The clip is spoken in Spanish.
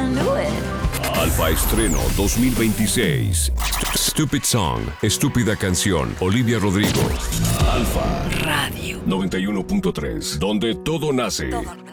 into it. Alfa Estreno 2026. Stupid Song, Estúpida Canción, Olivia Rodrigo. Alfa Radio 91.3, donde todo nace. Todo